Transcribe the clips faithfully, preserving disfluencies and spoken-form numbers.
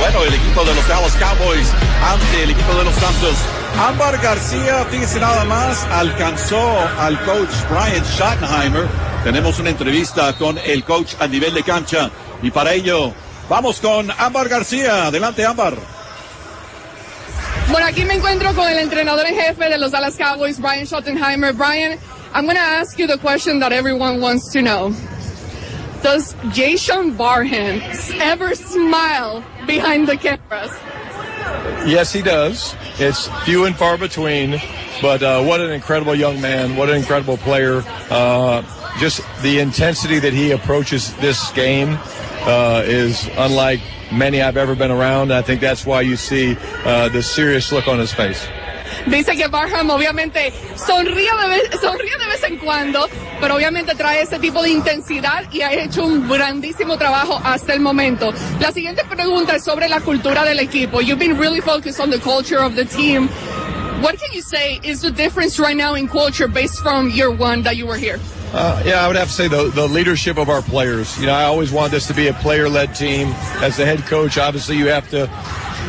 bueno, el equipo de los Dallas Cowboys ante el equipo de los Santos. Ámbar García, fíjese nada más, alcanzó al coach Brian Schottenheimer. Tenemos una entrevista con el coach a nivel de cancha y para ello vamos con Ámbar García. Adelante, Ámbar. Bueno, aquí me encuentro con el entrenador en jefe de los Dallas Cowboys, Brian Schottenheimer. Brian, I'm going to ask you the question that everyone wants to know. Does Jayshon Barhan ever smile behind the cameras? Yes, he does. It's few and far between, but uh, what an incredible young man, what an incredible player. Uh, just the intensity that he approaches this game uh, is unlike many I've ever been around. I think that's why you see uh, the serious look on his face. Dice que Barham obviamente sonríe de, vez, sonríe de vez en cuando, pero obviamente trae ese tipo de intensidad y ha hecho un grandísimo trabajo hasta el momento. La siguiente pregunta es sobre la cultura del equipo. You've been really focused on the culture of the team. What can you say is the difference right now in culture based from year one that you were here? Uh, yeah, I would have to say the, the leadership of our players. You know, I always wanted this to be a player-led team. As the head coach, obviously you have to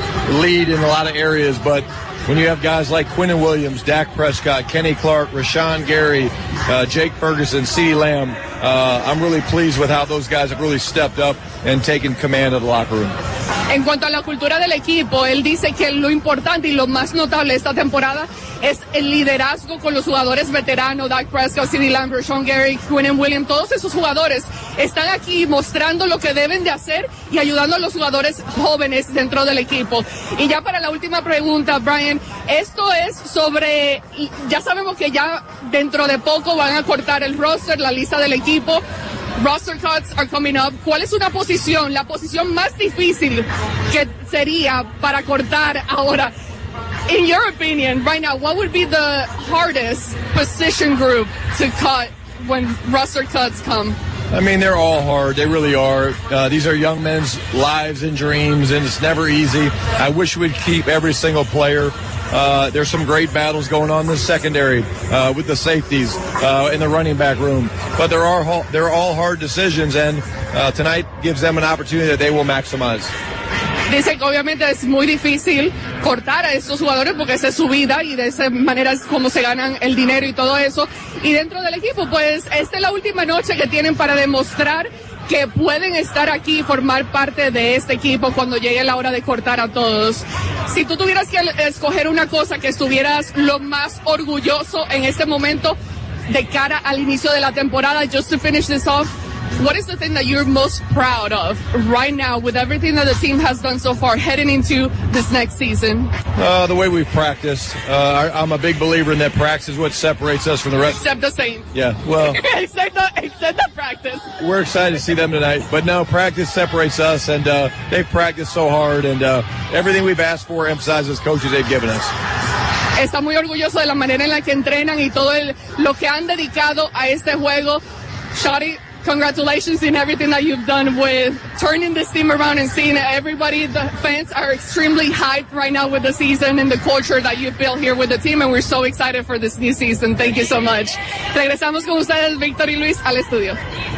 lead in a lot of areas, but when you have guys like Quinnen Williams, Dak Prescott, Kenny Clark, Rashawn Gary, uh, Jake Ferguson, CeeDee Lamb, uh, I'm really pleased with how those guys have really stepped up and taken command of the locker room. En cuanto a la cultura del equipo, él dice que lo importante y lo más notable esta temporada es el liderazgo con los jugadores veteranos, Dak Prescott, CeeDee Lamb, Rashawn Gary, Quinnen Williams. Todos esos jugadores están aquí mostrando lo que deben de hacer y ayudando a los jugadores jóvenes dentro del equipo. Y ya para la última pregunta, Brian, esto es sobre, ya sabemos que ya dentro de poco van a cortar el roster, la lista del equipo. Roster cuts are coming up. ¿Cuál es una posición, la posición más difícil que sería para cortar ahora? In your opinion, right now, what would be the hardest position group to cut when roster cuts come? I mean, they're all hard. They really are. Uh, these are young men's lives and dreams, and it's never easy. I wish we'd keep every single player. Uh, there's some great battles going on in the secondary uh, with the safeties uh, in the running back room. But there are they're all hard decisions, and uh, tonight gives them an opportunity that they will maximize. Dice que obviamente es muy difícil cortar a estos jugadores porque esa es su vida y de esa manera es como se ganan el dinero y todo eso. Y dentro del equipo, pues esta es la última noche que tienen para demostrar que pueden estar aquí y formar parte de este equipo cuando llegue la hora de cortar a todos. Si tú tuvieras que escoger una cosa que estuvieras lo más orgulloso en este momento de cara al inicio de la temporada, just to finish this off, what is the thing that you're most proud of right now with everything that the team has done so far heading into this next season? Uh, the way we've practiced. Uh, I, I'm a big believer in that practice is what separates us from the rest. Except the Saints. Yeah, well. except, the, except the practice. We're excited to see them tonight. But no, practice separates us, and uh, they've practiced so hard, and uh, everything we've asked for emphasizes coaches they've given us. Está muy orgulloso de la manera en la que entrenan y todo el, lo que han dedicado a este juego. Shotty, congratulations in everything that you've done with turning this team around and seeing everybody. The fans are extremely hyped right now with the season and the culture that you've built here with the team, and we're so excited for this new season. Thank you so much. Regresamos con ustedes, Víctor y Luis, al estudio.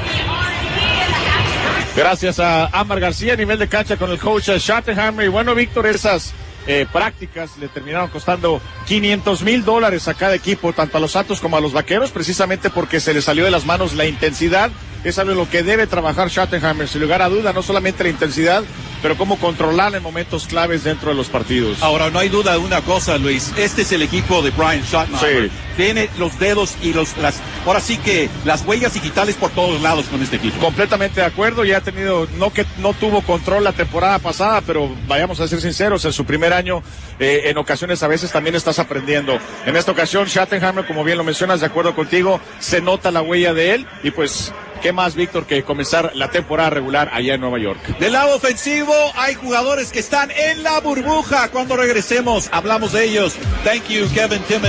Gracias a Ámbar García, a nivel de cancha con el coach Schottenheimer. Y bueno, Víctor, esas eh, prácticas le terminaron costando quinientos mil dólares a cada equipo, tanto a los Santos como a los Vaqueros, precisamente porque se les salió de las manos la intensidad. Es algo en lo que debe trabajar Schottenheimer, sin lugar a duda, no solamente la intensidad, pero cómo controlar en momentos claves dentro de los partidos. Ahora, no hay duda de una cosa, Luis, este es el equipo de Brian Schottenheimer. Sí. Tiene los dedos y los, las, ahora sí que las huellas digitales por todos lados con este equipo. Completamente de acuerdo, ya ha tenido, no que no tuvo control la temporada pasada, pero vayamos a ser sinceros, en su primer año, eh, en ocasiones a veces también estás aprendiendo. En esta ocasión, Schottenheimer, como bien lo mencionas, de acuerdo contigo, se nota la huella de él, y pues, ¿qué más, Víctor, que comenzar la temporada regular allá en Nueva York? Del lado ofensivo hay jugadores que están en la burbuja. Cuando regresemos hablamos de ellos. Thank you, Kevin Timmons.